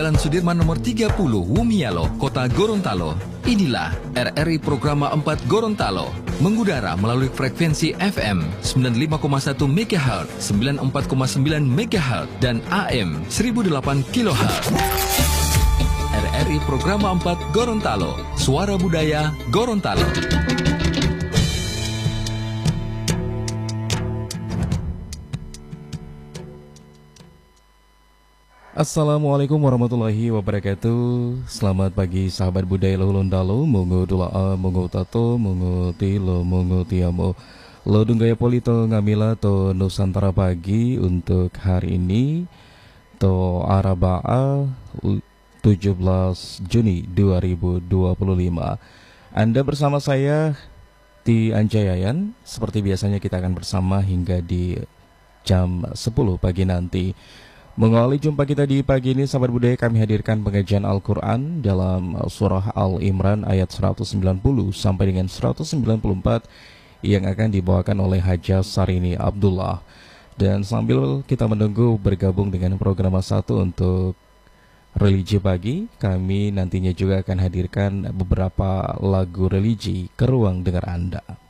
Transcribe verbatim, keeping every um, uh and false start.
Jalan Sudirman nomor tiga puluh, Wumialo, Kota Gorontalo. Inilah R R I Programa empat Gorontalo, mengudara melalui frekuensi F M sembilan puluh lima koma satu megahertz, sembilan puluh empat koma sembilan megahertz, dan A M seribu delapan kilohertz. R R I Programa empat Gorontalo, suara budaya Gorontalo. Assalamualaikum warahmatullahi wabarakatuh. Selamat pagi sahabat budaya Lulundalo, Mungu dula'a, mungu tato, mungu tilo, mungu tiamo, Lodunggaya polito ngamila to Nusantara pagi untuk hari ini to Araba'a tujuh belas Juni dua ribu dua puluh lima. Anda bersama saya di Anjayayan. Seperti biasanya kita akan bersama hingga di jam sepuluh pagi nanti. Mengawali jumpa kita di pagi ini, sahabat budaya, kami hadirkan pengajian Al-Quran dalam surah Al-Imran ayat seratus sembilan puluh sampai dengan seratus sembilan puluh empat yang akan dibawakan oleh Haja Sarini Abdullah. Dan sambil kita menunggu bergabung dengan program satu untuk religi pagi, kami nantinya juga akan hadirkan beberapa lagu religi ke ruang dengar Anda.